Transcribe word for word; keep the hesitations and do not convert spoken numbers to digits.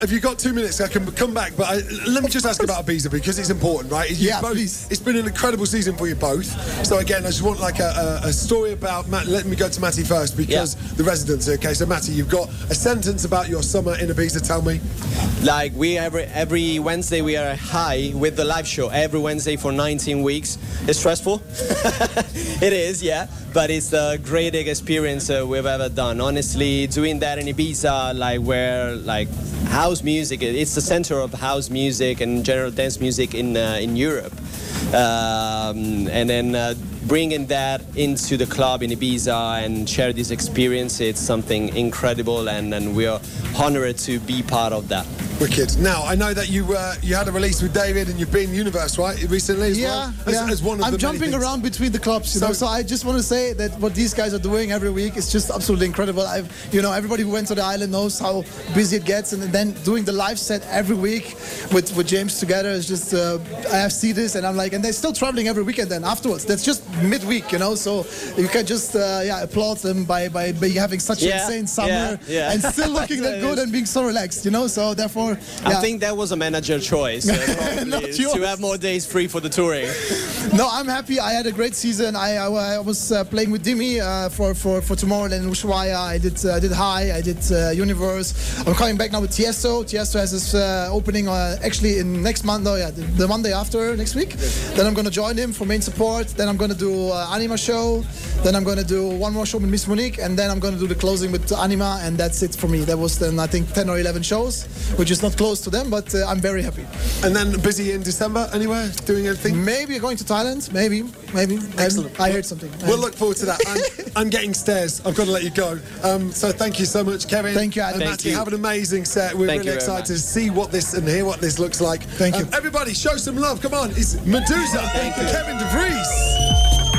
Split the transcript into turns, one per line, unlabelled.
Have you got two minutes? I can come back, but I, let me just ask about Ibiza because it's important, right? You
Yeah,
both,
please.
It's been an incredible season for you both. So again, I just want like a, a, a story about Matt. Let me go to Matty first because
Yeah.
the residency. Okay, so Matty, you've got a sentence about your summer in Ibiza. Tell me.
Like we every every Wednesday we are high with the live show every Wednesday for nineteen weeks. It's stressful. It is, yeah, but it's the greatest experience uh, we've ever done. Honestly, doing that in Ibiza, like where like house music, it's the center of house music and general dance music in uh, in Europe. Um, and then uh, bringing that into the club in Ibiza and share this experience, it's something incredible, and, and we are honored to be part of that.
Wicked. Now, I know that you uh, you had a release with David and you've been Universe, right, recently as
Yeah,
well? As,
yeah.
as one of
I'm
the many
jumping
things.
around between the clubs, you
So-
know. So I just want to say that what these guys are doing every week is just absolutely incredible. I've, you know, everybody who went to the island knows how busy it gets, and then doing the live set every week with with James together is just. Uh, I see this, and I'm like, and they're still traveling every weekend. Then afterwards, that's just midweek, you know. So you can just uh, yeah applaud them by, by by having such
Yeah,
an insane summer
yeah, yeah.
and still looking that good and being so relaxed, you know. So therefore,
I
yeah.
think that was a manager choice uh, probably,
Not
is to
yours.
have more days free for the touring.
No, I'm happy. I had a great season. I, I, I was uh, playing with Dimi uh, for, for, for Tomorrowland in Ushuaia. I did uh, I did High. I did uh, Universe. I'm coming back now with Tiesto. Tiesto has his uh, opening uh, actually in next month. No, yeah, the, the Monday after next week. Then I'm gonna join him for main support. Then I'm gonna do uh, Anima show. Then I'm gonna do one more show with Miss Monique, and then I'm gonna do the closing with Anima, and that's it for me. That was then I think ten or eleven shows, which is not close to them, but uh, I'm very happy.
And then busy in December anywhere? Doing anything?
Maybe going to Thailand. Maybe, maybe.
Excellent.
I heard something.
We'll look forward to that. I'm, I'm getting stares. I've got to let you go. Um, so thank you so much, Kevin.
Thank you, Adam.
And
Thank
Matty,
you.
have an amazing set. We're
Thank
really
you very
excited
much.
to see what this and hear what this looks like.
Thank you.
Um, everybody, show some love. Come on. It's Medusa. Thank you. Kevin DeVries.